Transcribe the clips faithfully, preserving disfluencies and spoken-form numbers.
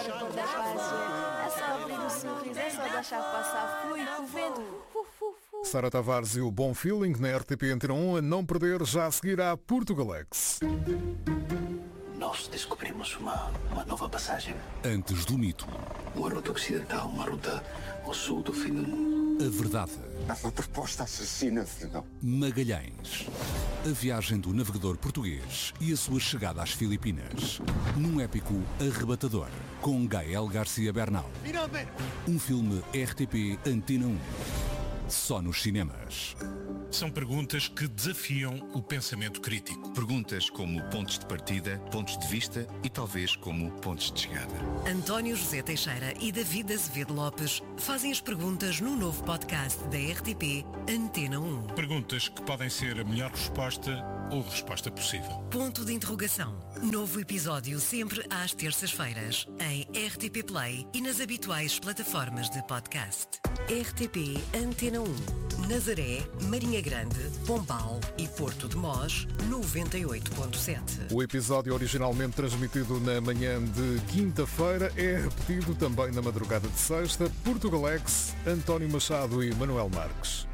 amor, a cor da paz. É só abrir o sorriso, é só deixar passar. Fui com o vento. Sara Tavares e o Bom Feeling na R T P Antena um, a não perder já a seguir à Portugalex. Nós descobrimos uma, uma nova passagem. Antes do mito. Uma ruta ocidental, uma ruta ao sul do fim do mundo. A verdade. Essa proposta assassina, senhor. Magalhães. A viagem do navegador português e a sua chegada às Filipinas. Num épico arrebatador, com Gael Garcia Bernal. Finalmente! Um filme R T P Antena um. Só nos cinemas. São perguntas que desafiam o pensamento crítico. Perguntas como pontos de partida, pontos de vista e talvez como pontos de chegada. António José Teixeira e David Azevedo Lopes fazem as perguntas no novo podcast da R T P Antena um. Perguntas que podem ser a melhor resposta ou resposta possível. Ponto de interrogação. Novo episódio sempre às terças-feiras em R T P Play e nas habituais plataformas de podcast. R T P Antena um. Nazaré, Marinha Grande, Pombal e Porto de Mós, noventa e oito ponto sete. O episódio originalmente transmitido na manhã de quinta-feira é repetido também na madrugada de sexta. Portugalex, António Machado e Manuel Marques.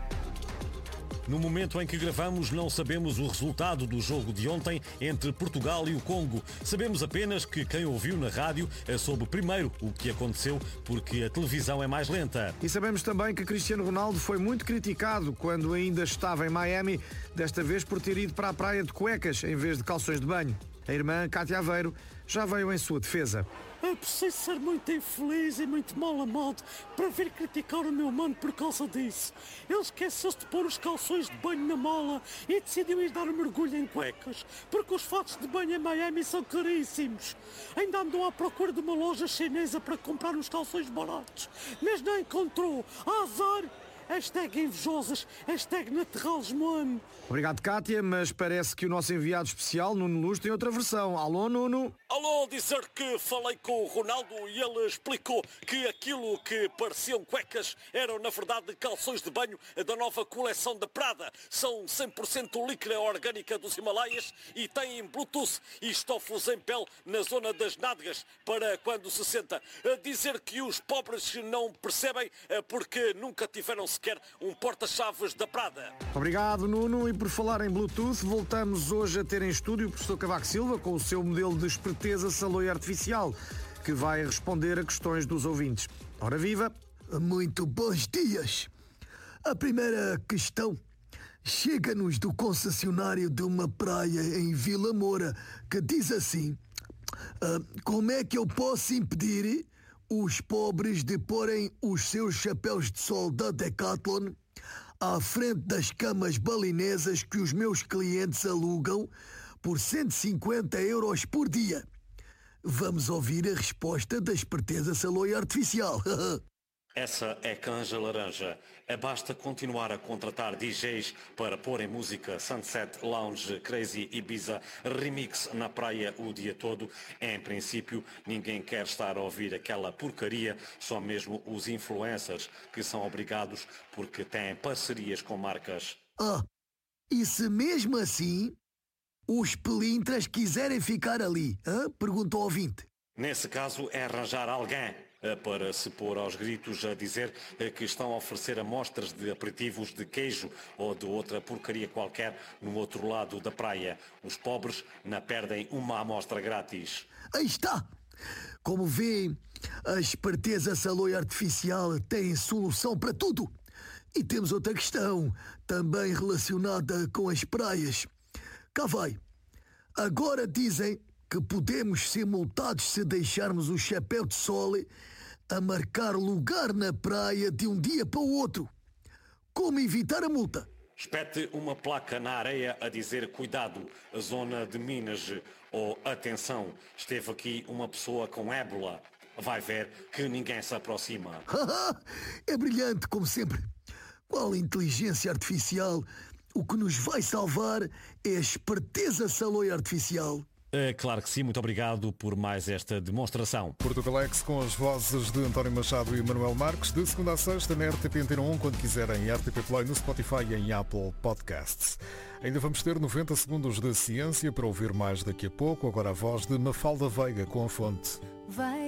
No momento em que gravamos, não sabemos o resultado do jogo de ontem entre Portugal e o Congo. Sabemos apenas que quem ouviu na rádio soube primeiro o que aconteceu, porque a televisão é mais lenta. E sabemos também que Cristiano Ronaldo foi muito criticado quando ainda estava em Miami, desta vez por ter ido para a praia de cuecas em vez de calções de banho. A irmã, Cátia Aveiro, já veio em sua defesa. É preciso ser muito infeliz e muito mal amado para vir criticar o meu mano por causa disso. Ele esqueceu-se de pôr os calções de banho na mala e decidiu ir dar um mergulho em cuecas, porque os fatos de banho em Miami são caríssimos. Ainda andou à procura de uma loja chinesa para comprar uns calções baratos, mas não encontrou. Azar! Hashtag invejosas, hashtag naturales, mano. Obrigado, Cátia, mas parece que o nosso enviado especial, Nuno Luz, tem outra versão. Alô, Nuno? Alô, dizer que falei com o Ronaldo e ele explicou que aquilo que pareciam cuecas eram, na verdade, calções de banho da nova coleção da Prada. São cem por cento líquida orgânica dos Himalaias e têm Bluetooth e estofos em pele na zona das nádegas para quando se senta. A dizer que os pobres não percebem porque nunca tiveram sequer um porta-chaves da Prada. Obrigado, Nuno. E por falar em Bluetooth, voltamos hoje a ter em estúdio o professor Cavaco Silva com o seu modelo de esperteza saloio artificial, que vai responder a questões dos ouvintes. Ora viva! Muito bons dias! A primeira questão chega-nos do concessionário de uma praia em Vila Moura, que diz assim: uh, como é que eu posso impedir os pobres de porem os seus chapéus de sol da Decathlon à frente das camas balinesas que os meus clientes alugam por cento e cinquenta euros por dia? Vamos ouvir a resposta da esperteza saloio artificial. Essa é Canja Laranja. Basta continuar a contratar D Js para pôr em música Sunset Lounge, Crazy Ibiza, Remix na praia o dia todo. Em princípio, ninguém quer estar a ouvir aquela porcaria, só mesmo os influencers que são obrigados porque têm parcerias com marcas. Ah, e se mesmo assim os pelintras quiserem ficar ali? Hã? Pergunta ao ouvinte. Nesse caso é arranjar alguém para se pôr aos gritos a dizer que estão a oferecer amostras de aperitivos de queijo ou de outra porcaria qualquer no outro lado da praia. Os pobres não perdem uma amostra grátis. Aí está! Como vê, a esperteza saloio artificial tem solução para tudo. E temos outra questão, também relacionada com as praias. Cá vai. Agora dizem que podemos ser multados se deixarmos o chapéu de sol a marcar lugar na praia de um dia para o outro. Como evitar a multa? Espete uma placa na areia a dizer cuidado, a zona de Minas, ou atenção, esteve aqui uma pessoa com ébola. Vai ver que ninguém se aproxima. É brilhante, como sempre. Qual inteligência artificial? O que nos vai salvar é a esperteza saloio artificial. É, claro que sim, muito obrigado por mais esta demonstração. Portugalex com as vozes de António Machado e Manuel Marques, de segunda a sexta na R T P Antena um, quando quiserem, em R T P Play, no Spotify e em Apple Podcasts. Ainda vamos ter noventa segundos de ciência para ouvir mais daqui a pouco. Agora a voz de Mafalda Veiga com a fonte. Vai.